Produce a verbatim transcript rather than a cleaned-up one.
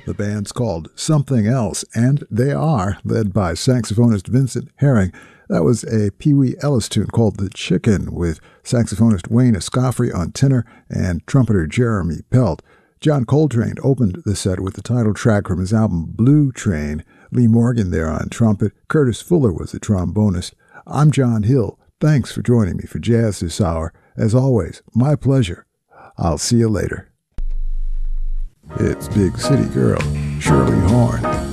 The band's called Something Else, and they are led by saxophonist Vincent Herring. That was a Pee Wee Ellis tune called The Chicken, with saxophonist Wayne Escoffery on tenor and trumpeter Jeremy Pelt. John Coltrane opened the set with the title track from his album Blue Train. Lee Morgan there on trumpet. Curtis Fuller was the trombonist. I'm John Hill. Thanks for joining me for Jazz This Hour. As always, my pleasure. I'll see you later. It's Big City Girl, Shirley Horn.